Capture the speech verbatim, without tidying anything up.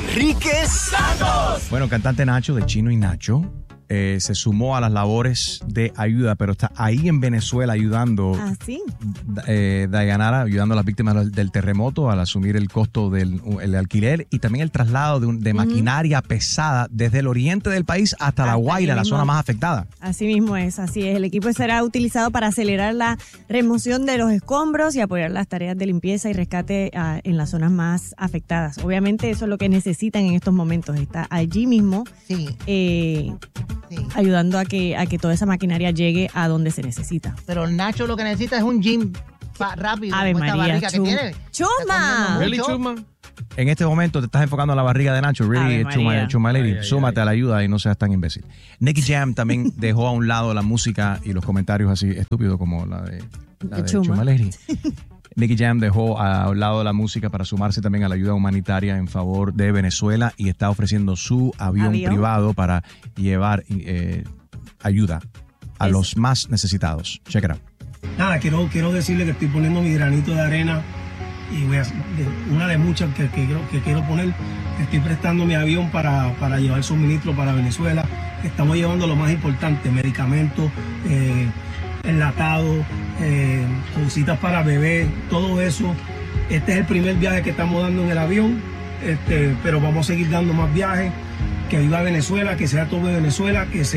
Enrique Santos. Bueno, cantante Nacho de Chino y Nacho eh, se sumó a las labores de ayuda, pero está ahí en Venezuela ayudando. ¿Ah, sí? Eh, Dayanara, ayudando a las víctimas del, del terremoto al asumir el costo del el alquiler y también el traslado de, un, de uh-huh. maquinaria pesada desde el oriente del país hasta, hasta La Guaira, la zona más afectada. Así mismo es, así es. El equipo será utilizado para acelerar la remoción de los escombros y apoyar las tareas de limpieza y rescate uh, en las zonas más afectadas. Obviamente eso es lo que necesitan en estos momentos. Está allí mismo sí. Eh, sí. ayudando a que, a que toda esa maquinaria llegue a donde se necesita. Pero Nacho lo que necesita es un gym pa- rápido. Ave María, que tiene. ¡Chuma! Really, Chuma? En este momento te estás enfocando en la barriga de Nacho. Really, Chuma, Chuma Lady. Ay, ay, súmate ay. a la ayuda y no seas tan imbécil. Nicky Jam también dejó a un lado la música y los comentarios así estúpidos como la de, la de, de Chuma. Chuma Lady. Nicky Jam dejó a un lado la música para sumarse también a la ayuda humanitaria en favor de Venezuela y está ofreciendo su avión, ¿Avión? privado para llevar eh, ayuda a es. los más necesitados. Check it out. Nada, quiero, quiero decirle que estoy poniendo mi granito de arena y voy a, de, una de muchas que, que, que quiero poner. Estoy prestando mi avión para, para llevar suministro para Venezuela. Estamos llevando lo más importante, medicamentos, eh, enlatados, eh, cositas para bebé, todo eso. Este es el primer viaje que estamos dando en el avión, este, pero vamos a seguir dando más viajes. Que viva Venezuela, que sea todo de Venezuela, que sea